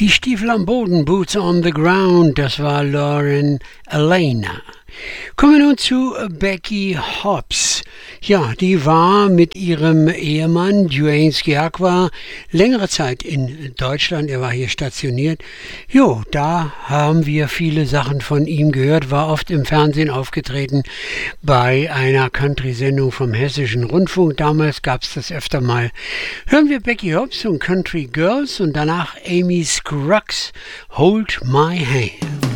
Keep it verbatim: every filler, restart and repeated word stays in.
Die Stiefel am Boden, Boots on the Ground, das war Lauren Alaina. Kommen wir nun zu Becky Hobbs. Ja, die war mit ihrem Ehemann Duane Sciacqua längere Zeit in Deutschland. Er war hier stationiert. Jo, da haben wir viele Sachen von ihm gehört, war oft im Fernsehen aufgetreten bei einer Country-Sendung vom Hessischen Rundfunk. Damals gab es das öfter mal. Hören wir Becky Hobbs und Country Girls und danach Amy Scruggs, Hold My Hand.